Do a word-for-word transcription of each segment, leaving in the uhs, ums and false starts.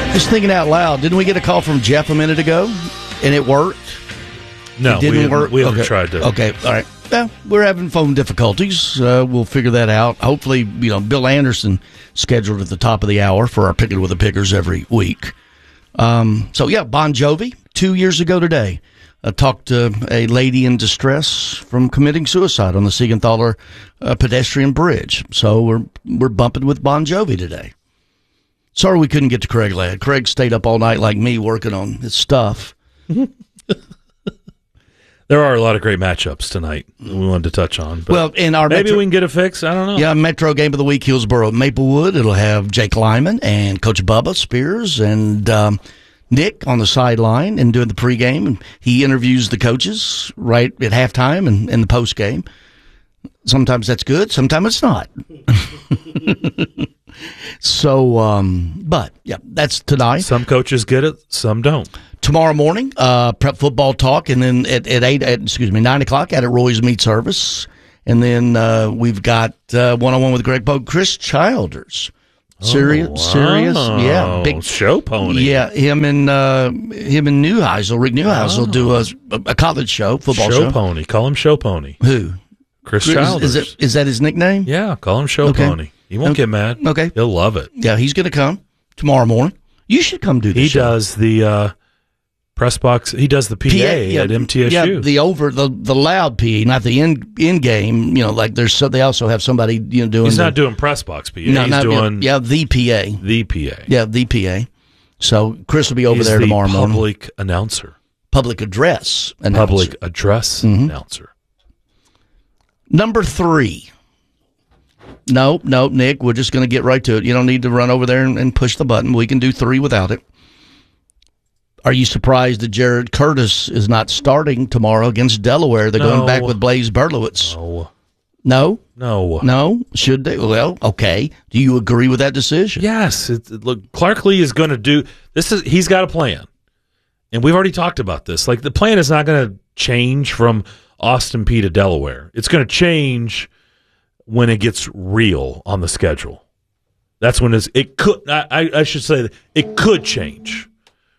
Just thinking out loud, didn't we get a call from Jeff a minute ago, and it worked? No, it didn't we haven't, work. we haven't okay. tried to. Okay, all right. Well, we're having phone difficulties. Uh, we'll figure that out. Hopefully, you know, Bill Anderson scheduled at the top of the hour for our Picking with the Pickers every week. Um, so, yeah, Bon Jovi, two years ago today, uh, talked to a lady in distress from committing suicide on the Siegenthaler uh, pedestrian bridge. So we're we're bumping with Bon Jovi today. Sorry we couldn't get to Craig Ladd. Craig stayed up all night like me working on his stuff. There are a lot of great matchups tonight that we wanted to touch on. But well, in our maybe Metro, we can get a fix. I don't know. Yeah, Metro Game of the Week, Hillsboro, Maplewood. It'll have Jake Lyman and Coach Bubba Spears and um, Nick on the sideline and doing the pregame. And he interviews the coaches right at halftime and in the postgame. Sometimes that's good. Sometimes it's not. so, um, but, yeah, that's tonight. Some coaches get it, some don't. Tomorrow morning, uh, prep football talk, and then at, at eight, at, excuse me, nine o'clock out at Roy's Meat Service, and then uh, we've got uh, one on one with Greg Pogue, Chris Childers, serious, oh, wow. serious, yeah, big show pony, yeah. Him and uh, him and Newheisel, Rick Newheisel, will do a, a college show, football show, show. pony. Call him Show Pony. Who? Chris Is, Childers. is, it, is that his nickname? Yeah, call him Show Okay. Pony. He won't Okay. get mad. Okay, he'll love it. Yeah, he's going to come tomorrow morning. You should come do this. He show. does the uh, press box. He does the P A, P A yeah, at M T S U. Yeah, the over the the loud P A, not the in in game. You know, like there's so they also have somebody you know doing. He's the, not doing press box P A. No, He's not, doing yeah, the P A. the P A. Yeah, the P A. So Chris will be over He's there the tomorrow morning. Public announcer. Public address announcer. Public address Mm-hmm. announcer. Number three. Nope, nope, Nick. We're just going to get right to it. You don't need to run over there and, and push the button. We can do three without it. Are you surprised that Jared Curtis is not starting tomorrow against Delaware? They're No. going back with Blaze Berlowitz. No. No? No. No? Should they? Well, okay. Do you agree with that decision? Yes. It, it- look, Clark Lee is going to do this. Is he's got a plan, and we've already talked about this. Like the plan is not going to change from Austin Peay to Delaware. It's going to change when it gets real on the schedule. That's when it's, it could. I, I, I should say that it could change.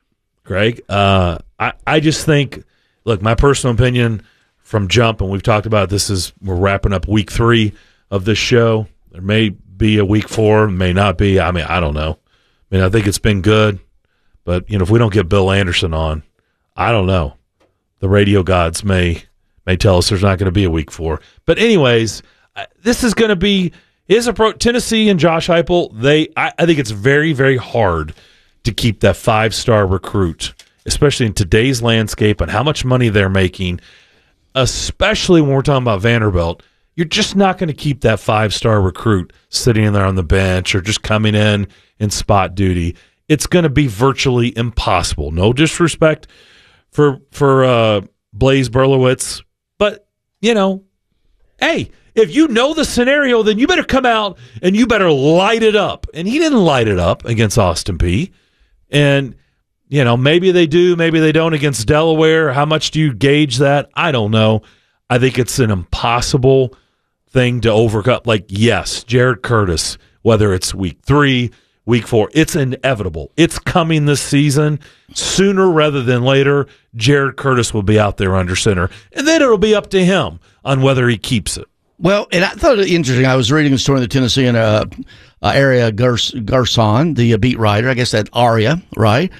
Greg, uh, I I just think. Look, my personal opinion from jump, and we've talked about this. Is we're wrapping up week three of this show. There may be a week four, may not be. I mean, I don't know. I mean, I think it's been good, but you know, if we don't get Bill Anderson on, I don't know. The radio gods may may tell us there's not going to be a week four. But anyways, uh, this is going to be his approach. Tennessee and Josh Heupel. They, I, I think it's very, very hard to keep that five star recruit, especially in today's landscape and how much money they're making. Especially when we're talking about Vanderbilt, you're just not going to keep that five-star recruit sitting in there on the bench or just coming in in spot duty. It's going to be virtually impossible. No disrespect for for uh, Blaze Berlowitz, but, you know, hey, if you know the scenario, then you better come out and you better light it up. And he didn't light it up against Austin Peay. And you know, maybe they do, maybe they don't against Delaware. How much do you gauge that? I don't know. I think it's an impossible thing to overcome. Like, yes, Jared Curtis, whether it's week three, week four, it's inevitable. It's coming this season. Sooner rather than later, Jared Curtis will be out there under center. And then it'll be up to him on whether he keeps it. Well, and I thought it interesting. I was reading a story in the Tennessean uh, uh, area, Gar- Garcon, the uh, beat writer, I guess that Aria, right?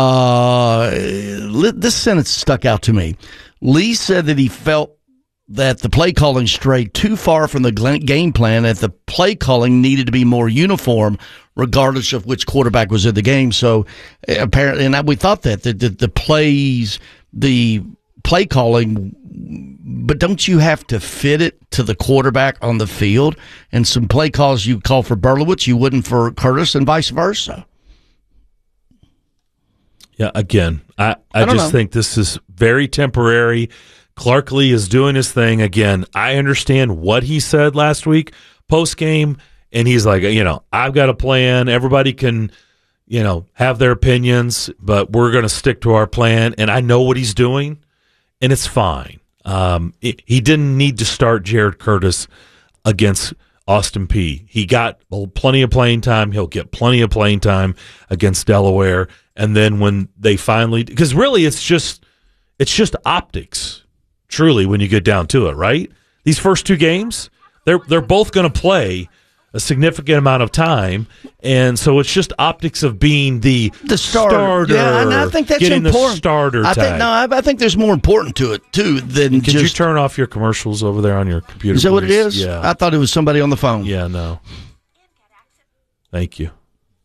Uh, li- this sentence stuck out to me. Lee said that he felt that the play calling strayed too far from the gl- game plan, that the play calling needed to be more uniform regardless of which quarterback was in the game. So uh, apparently, and I, we thought that, that the, the plays, the play calling, but don't you have to fit it to the quarterback on the field? And some play calls you call for Berlowitz, you wouldn't for Curtis, and vice versa. Yeah, again, I, I, I don't just know. think this is very temporary. Clark Lee is doing his thing. Again, I understand what he said last week post-game, and he's like, you know, I've got a plan. Everybody can, you know, have their opinions, but we're going to stick to our plan, and I know what he's doing, and it's fine. Um, it, he didn't need to start Jared Curtis against Austin Peay. He got plenty of playing time. He'll get plenty of playing time against Delaware. And then when they finally, because really it's just it's just optics, truly, when you get down to it, right? These first two games, they're they're both going to play a significant amount of time, and so it's just optics of being the, the starter. starter. Yeah, and I think that's getting important. The starter I tag. think no, I, I think there's more important to it too than Could just. you turn off your commercials over there on your computer? Is that please? what it is? Yeah. I thought it was somebody on the phone. Yeah, no. Thank you.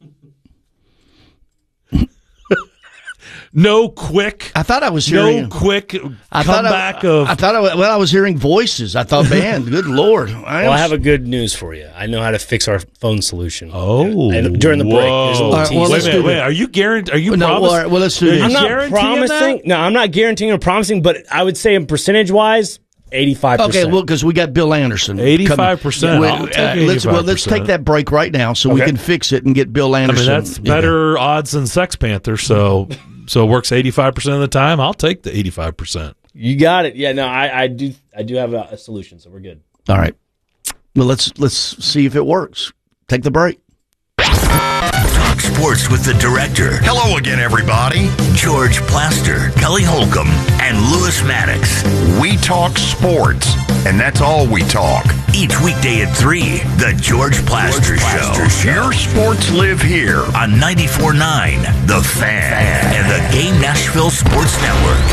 No quick. I thought I was hearing no quick I thought comeback I, of. I thought I, well, I was hearing voices. I thought, man, good Lord. I, well, I have a good news for you. I know how to fix our phone solution. Oh, and during the break, there's a little right, tease. well, wait a minute, wait. Are you guaranteed? Are you no, promising? well, well, let's do this. I'm not guaranteeing promising. that? No, I'm not guaranteeing or promising, but I would say in percentage wise, eighty-five percent. Okay, well, because we got Bill Anderson. eighty-five percent. Coming. I'll take Uh, let's, well, let's eighty-five percent. take that break right now so we Okay. can fix it and get Bill I Anderson. mean, that's better odds than Sex Panther. So, so it works eighty-five percent of the time. I'll take the eighty-five percent. You got it. Yeah, no, I, I do. I do have a, a solution, so we're good. All right. Well, let's let's see if it works. Take the break. Talk sports with the director. Hello again, everybody. George Plaster, Kelly Holcomb, and Lewis Maddox. We talk sports, and that's all we talk. Each weekday at three, The George Plaster, George Plaster Show. Show. Your sports live here on ninety-four point nine, The Fan, Fan, and the Game Nashville Sports Network.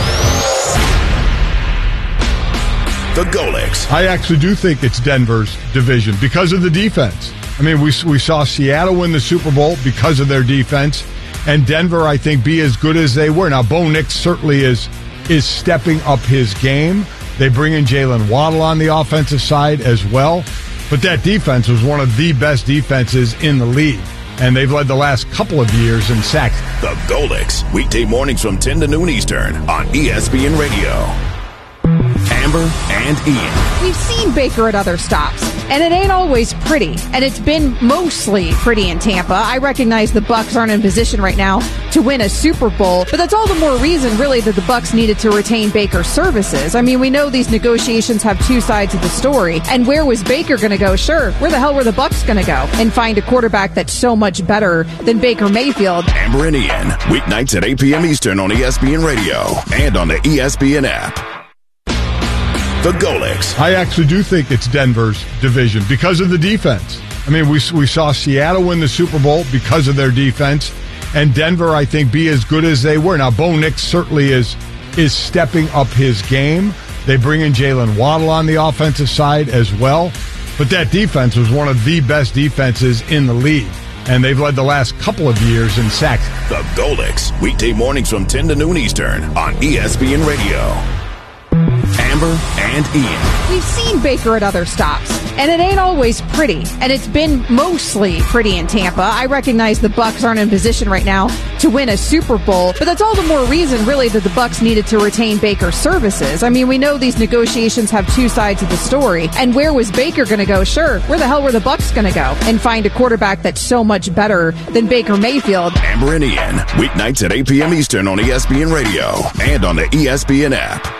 The Golics. I actually do think it's Denver's division because of the defense. I mean, we we saw Seattle win the Super Bowl because of their defense, and Denver, I think, be as good as they were. Now, Bo Nix certainly is is stepping up his game. They bring in Jalen Waddle on the offensive side as well, but that defense was one of the best defenses in the league, and they've led the last couple of years in sacks. The Golics, weekday mornings from ten to noon Eastern on E S P N Radio. Amber and Ian. We've seen Baker at other stops, and it ain't always pretty, and it's been mostly pretty in Tampa. I recognize the Bucs aren't in position right now to win a Super Bowl, but that's all the more reason, really, that the Bucs needed to retain Baker's services. I mean, we know these negotiations have two sides of the story, and where was Baker going to go? Sure, where the hell were the Bucs going to go and find a quarterback that's so much better than Baker Mayfield? Amber and Ian, weeknights at eight p.m. Eastern on E S P N Radio and on the E S P N app. The Golics. I actually do think it's Denver's division because of the defense. I mean, we we saw Seattle win the Super Bowl because of their defense, and Denver, I think, be as good as they were. Now, Bo Nix certainly is is stepping up his game. They bring in Jalen Waddle on the offensive side as well, but that defense was one of the best defenses in the league, and they've led the last couple of years in sacks. The Golics, weekday mornings from ten to noon Eastern on E S P N Radio. Amber and Ian. We've seen Baker at other stops, and it ain't always pretty, and it's been mostly pretty in Tampa. I recognize the Bucs aren't in position right now to win a Super Bowl, but that's all the more reason, really, that the Bucs needed to retain Baker's services. I mean, we know these negotiations have two sides of the story, and where was Baker going to go? Sure, where the hell were the Bucs going to go and find a quarterback that's so much better than Baker Mayfield? Amber and Ian, weeknights at eight p.m. Eastern on E S P N Radio and on the E S P N app.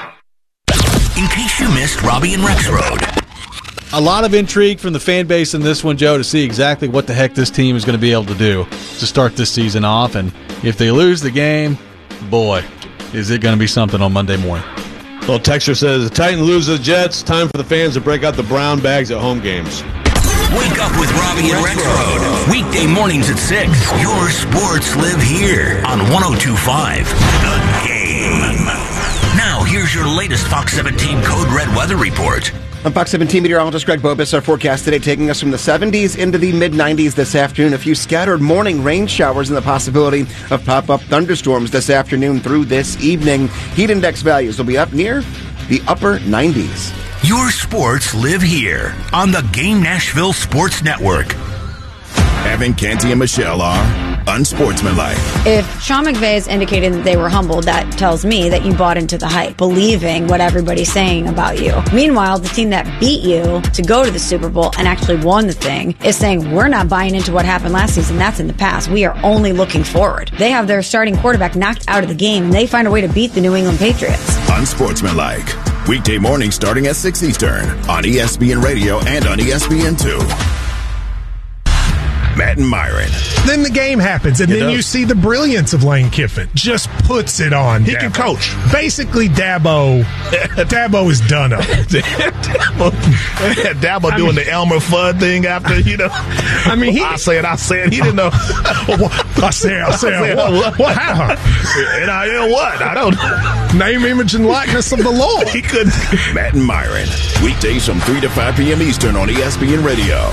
In case you missed Robbie and Rexroad. A lot of intrigue from the fan base in this one, Joe, to see exactly what the heck this team is going to be able to do to start this season off. And if they lose the game, boy, is it going to be something on Monday morning. Well, Texture says, the Titans lose the Jets. Time for the fans to break out the brown bags at home games. Wake up with Robbie and Rexroad. Weekday mornings at six. Your sports live here on one oh two point five The Game. Now, here's your latest Fox seventeen Code Red weather report. I'm Fox seventeen meteorologist Greg Bobus. Our forecast today taking us from the seventies into the mid-nineties this afternoon. A few scattered morning rain showers and the possibility of pop-up thunderstorms this afternoon through this evening. Heat index values will be up near the upper nineties. Your sports live here on the Game Nashville Sports Network. Evan, Canty, and Michelle are unsportsmanlike. If Sean McVay has indicated that they were humbled, that tells me that you bought into the hype, believing what everybody's saying about you. Meanwhile, the team that beat you to go to the Super Bowl and actually won the thing is saying, we're not buying into what happened last season. That's in the past. We are only looking forward. They have their starting quarterback knocked out of the game, and they find a way to beat the New England Patriots. Unsportsmanlike. Weekday morning starting at six Eastern on E S P N Radio and on E S P N two. Matt and Myron. Then the game happens, and It then does. you see the brilliance of Lane Kiffin. Just puts it on. He Dabo. can coach. Basically, Dabo. Dabo is done up. Dabo, Dabo doing the Elmer Fudd thing after, you know. I mean, he, I said, I said, he didn't know. I said, I said, what, what happened? N I L what? I don't. Name, image, and likeness of the Lord. He couldn't. Matt and Myron. Weekdays from three to five p.m. Eastern on E S P N Radio.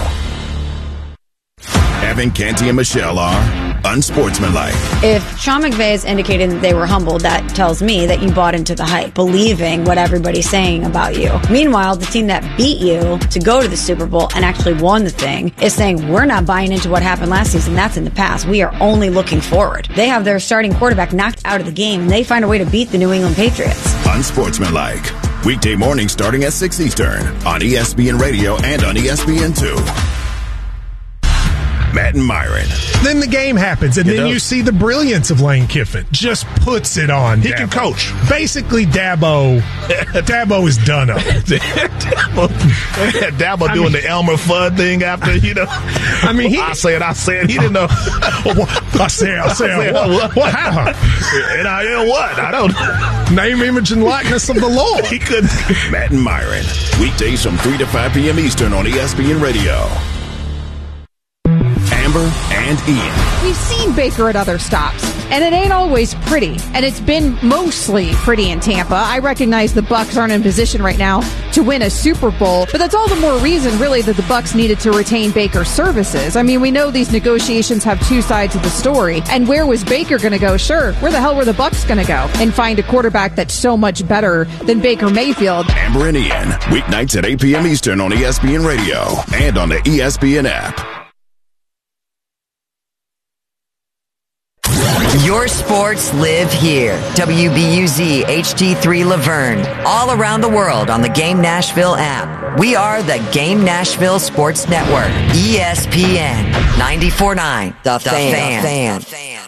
Evan, Canty, and Michelle are unsportsmanlike. If Sean McVay has indicated that they were humbled, that tells me that you bought into the hype, believing what everybody's saying about you. Meanwhile, the team that beat you to go to the Super Bowl and actually won the thing is saying, we're not buying into what happened last season. That's in the past. We are only looking forward. They have their starting quarterback knocked out of the game, and they find a way to beat the New England Patriots. Unsportsmanlike. Weekday morning starting at six Eastern on E S P N Radio and on E S P N two. Matt and Myron. Then the game happens, and It then does. you see the brilliance of Lane Kiffin. Just puts it on. He Dabo. can coach. Basically, Dabo. Dabo is done up. Dabo, Dabo doing the Elmer Fudd thing after, you know. I mean, he, I said, I said, he didn't know. I said, I said, what, what happened? N I L what? I don't. Name, image, and likeness of the Lord. He couldn't. Matt and Myron. Weekdays from three to five p.m. Eastern on E S P N Radio. Amber and Ian. We've seen Baker at other stops, and it ain't always pretty. And it's been mostly pretty in Tampa. I recognize the Bucs aren't in position right now to win a Super Bowl, but that's all the more reason, really, that the Bucs needed to retain Baker's services. I mean, we know these negotiations have two sides of the story. And where was Baker going to go? Sure, where the hell were the Bucs going to go and find a quarterback that's so much better than Baker Mayfield? Amber and Ian. Weeknights at eight p.m. Eastern on E S P N Radio and on the E S P N app. Your sports live here. W B U Z H D three Laverne. All around the world on the Game Nashville app. We are the Game Nashville Sports Network. E S P N ninety-four point nine. The, the Fan. fan. fan.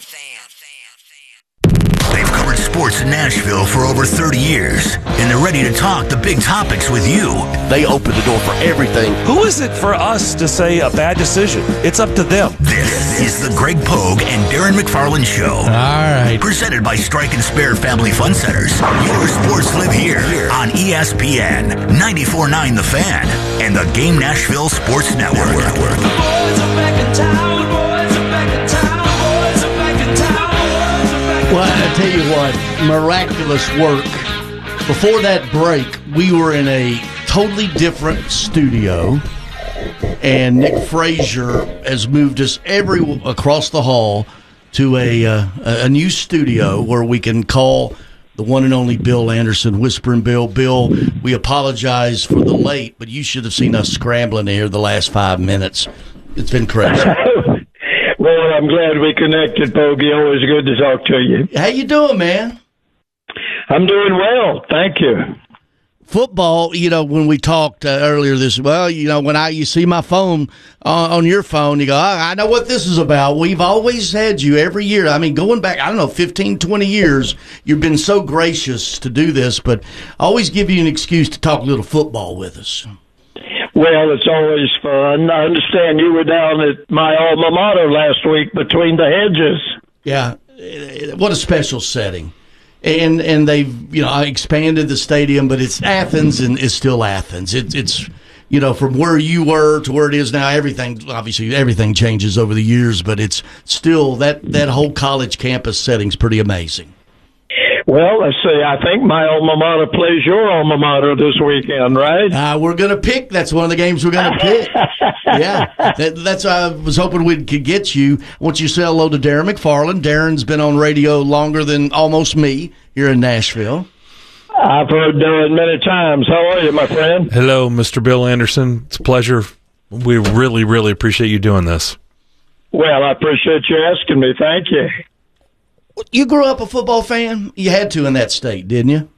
They've covered sports in Nashville for over thirty years, and they're ready to talk the big topics with you. They open the door for everything. Who is it for us to say a bad decision? It's up to them. This is the Greg Pogue and Darren McFarland Show. All right. Presented by Strike and Spare Family Fun Centers. Your sports live here on E S P N ninety-four point nine The Fan and the Game Nashville Sports Network. Boys are back in town. Boys are back in town. Boys are back in town. Well, I tell you what, miraculous work. Before that break, we were in a totally different studio, and Nick Frazier has moved us every across the hall to a uh, a new studio where we can call the one and only Bill Anderson, Whispering Bill. Bill, we apologize for the late, but you should have seen us scrambling here the last five minutes. It's been crazy. Well, I'm glad we connected, Bogey. Always good to talk to you. How you doing, man? I'm doing well, thank you. Football, you know, when we talked uh, earlier this, well, you know, when I you see my phone uh, on your phone, you go, I, I know what this is about. We've always had you every year. I mean, going back, I don't know, fifteen, twenty years, you've been so gracious to do this, but I always give you an excuse to talk a little football with us. Well, it's always fun. I understand you were down at my alma mater last week between the hedges. Yeah, what a special setting. And and they've, you know, expanded the stadium, but it's Athens and it's still Athens. It, it's, you know, from where you were to where it is now, everything, obviously everything changes over the years, but it's still, that, that whole college campus setting's pretty amazing. Well, let's see. I think my alma mater plays your alma mater this weekend, right? Uh, we're going to pick. That's one of the games we're going to pick. Yeah. That, that's I was hoping we could get you. I want you to say hello to Darren McFarland. Darren's been on radio longer than almost me here in Nashville. I've heard Darren many times. How are you, my friend? Hello, Mister Bill Anderson. It's a pleasure. We really, really appreciate you doing this. Well, I appreciate you asking me. Thank you. You grew up a football fan? You had to in that state, didn't you?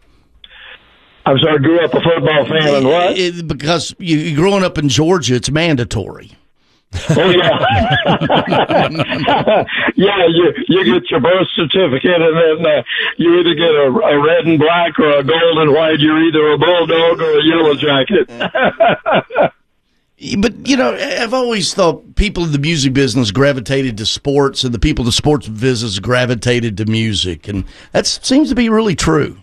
I'm sorry, grew up a football fan and what? It, because you, growing up in Georgia, it's mandatory. Oh yeah, yeah. You you get your birth certificate, and then uh, you either get a, a red and black or a gold and white. You're either a bulldog or a yellow jacket. But, you know, I've always thought people in the music business gravitated to sports, and the people in the sports business gravitated to music, and that seems to be really true.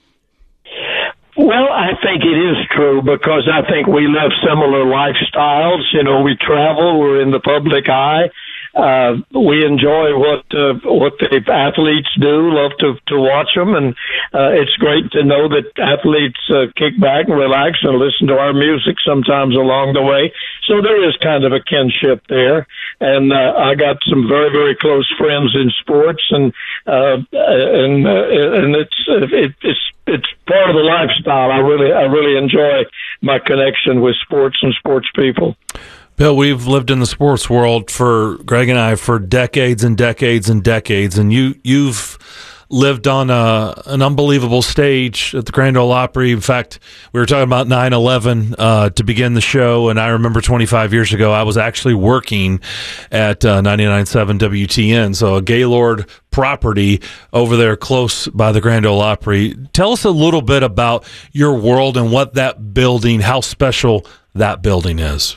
Well, I think it is true because I think we live similar lifestyles. You know, we travel, we're in the public eye. Uh, we enjoy what uh, what the athletes do, love to, to watch them, and uh, it's great to know that athletes uh, kick back and relax and listen to our music sometimes along the way. So there is kind of a kinship there, and uh, I got some very, very close friends in sports, and uh, and uh, and it's it, it's it's part of the lifestyle. I really I really enjoy my connection with sports and sports people. Bill, we've lived in the sports world for Greg and I for decades and decades and decades, and you you've lived on a, an unbelievable stage at the Grand Ole Opry. In fact, we were talking about nine eleven uh, to begin the show, and I remember twenty-five years ago I was actually working at uh, ninety-nine point seven W T N, so a Gaylord property over there close by the Grand Ole Opry. Tell us a little bit about your world and what that building, how special that building is.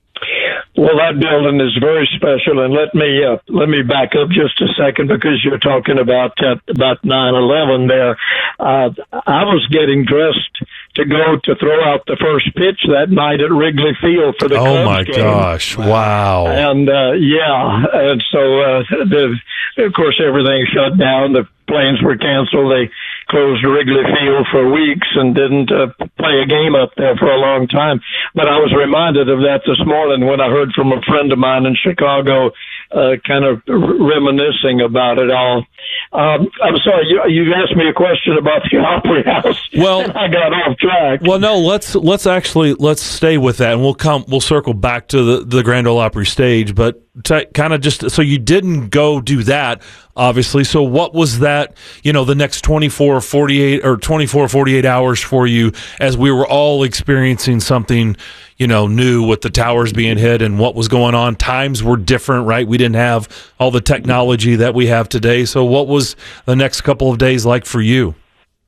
Well, that building is very special, and let me uh, let me back up just a second because you're talking about uh, about nine eleven there. Uh, I was getting dressed to go to throw out the first pitch that night at Wrigley Field for the oh Cubs my game. gosh! Wow! And uh, yeah, and so uh, the, of course everything shut down. The planes were canceled. They closed Wrigley Field for weeks and didn't uh, play a game up there for a long time. But I was reminded of that this morning when I heard from a friend of mine in Chicago, uh, kind of reminiscing about it all. Um, I'm sorry, you, you asked me a question about the Opry House. Well, I got off track. Well, no, let's let's actually let's stay with that, and we'll come we'll circle back to the, the Grand Ole Opry stage. But t- kind of just so you didn't go do that, obviously. So what was that? You know, the next twenty-four, forty-eight or twenty-four, forty-eight hours for you as we were all experiencing something, you know, new with the towers being hit and what was going on. Times were different, right? We didn't have all the technology that we have today. So what was the next couple of days like for you?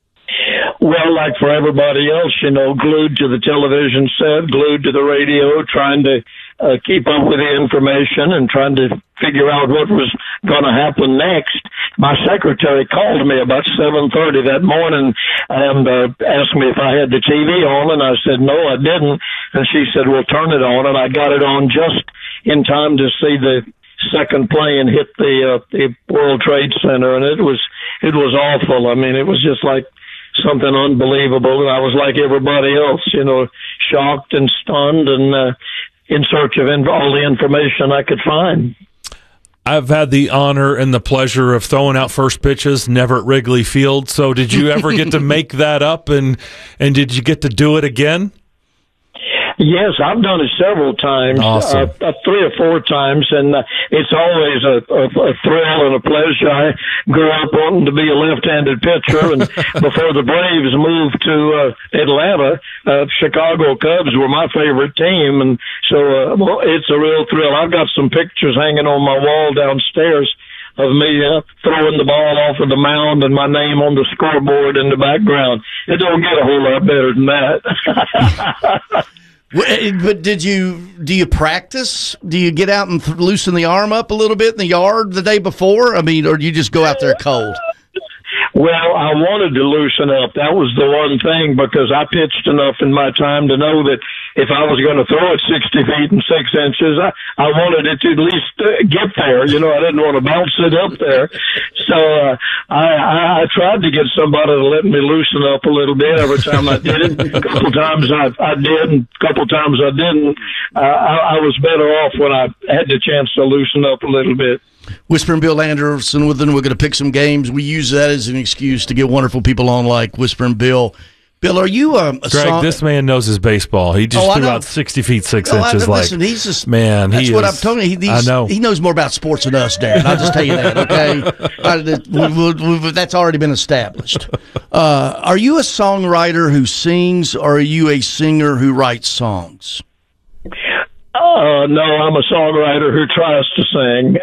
Well, like for everybody else, you know, glued to the television set, glued to the radio, trying to uh, keep up with the information and trying to figure out what was going to happen next. My secretary called me about seven thirty that morning and uh, asked me if I had the T V on, and I said, no, I didn't. And she said, well, turn it on. And I got it on just in time to see the second plane hit the, uh, the World Trade Center, and it was it was awful. I mean, it was just like something unbelievable, and I was like everybody else, you know, shocked and stunned and uh, in search of in- all the information I could find. I've had the honor and the pleasure of throwing out first pitches, never at Wrigley Field. So did you ever get to make that up, and and did you get to do it again? Yes, I've done it several times, Awesome. uh, uh, three or four times, and uh, it's always a, a, a thrill and a pleasure. I grew up wanting to be a left-handed pitcher, and before the Braves moved to uh, Atlanta, uh, Chicago Cubs were my favorite team, and so uh, well, it's a real thrill. I've got some pictures hanging on my wall downstairs of me uh, throwing the ball off of the mound and my name on the scoreboard in the background. It don't get a whole lot better than that. But did you do you practice? Do you get out and th- loosen the arm up a little bit in the yard the day before? I mean, or do you just go out there cold? Well, I wanted to loosen up. That was the one thing, because I pitched enough in my time to know that if I was going to throw it sixty feet and six inches, I, I wanted it to at least uh, get there. You know, I didn't want to bounce it up there. So uh, I, I, I tried to get somebody to let me loosen up a little bit every time I did it. A couple times I, I did, and a couple times I didn't. Uh, I, I was better off when I had the chance to loosen up a little bit. Whispering Bill Anderson with them. We're going to pick some games. We use that as an excuse to get wonderful people on like Whispering Bill. Bill, are you um, a Greg, song- this man knows his baseball. He just Oh, I threw know. out sixty feet, six No, I- inches. listen, like, he's just, man, that's he what is, I'm telling you. He, I he's- know. He knows more about sports than us, Darren. I'll just tell you that, okay? I, we, we, we, that's already been established. Uh, are you a songwriter who sings, or are you a singer who writes songs? Oh, Uh, no, I'm a songwriter who tries to sing.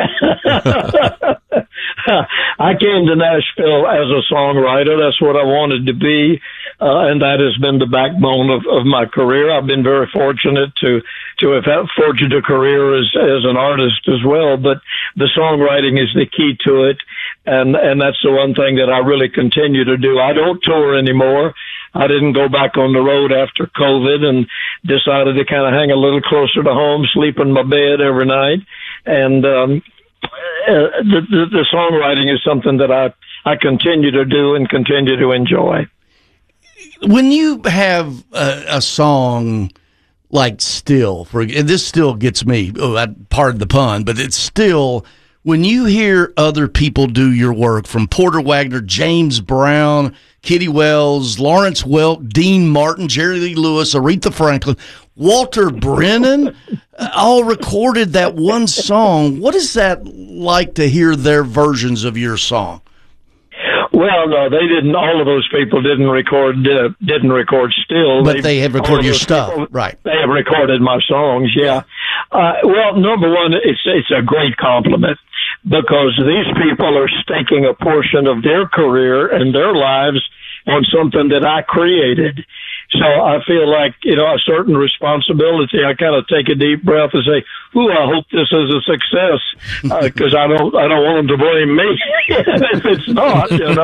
I came to Nashville as a songwriter. That's what I wanted to be, uh, and that has been the backbone of, of my career. I've been very fortunate to to have had forged a career as as an artist as well. But the songwriting is the key to it, and and that's the one thing that I really continue to do. I don't tour anymore. I didn't go back on the road after COVID and decided to kind of hang a little closer to home, sleep in my bed every night. And um, uh, the, the, the songwriting is something that I, I continue to do and continue to enjoy. When you have a, a song like Still, for and this still gets me, oh, I, pardon the pun, but it's still, when you hear other people do your work, from Porter Wagner, James Brown, Kitty Wells, Lawrence Welk, Dean Martin, Jerry Lee Lewis, Aretha Franklin, Walter Brennan, all recorded that one song. What is that like to hear their versions of your song? Well, no, they didn't. All of those people didn't record. Uh, didn't record Still, but they, they have recorded your stuff, people, right? They have recorded my songs. Yeah. Uh, well, number one, it's it's a great compliment, because these people are staking a portion of their career and their lives on something that I created. So I feel like, you know, a certain responsibility. I kind of take a deep breath and say, ooh, I hope this is a success, because uh, I don't, I don't want them to blame me if it's not, you know.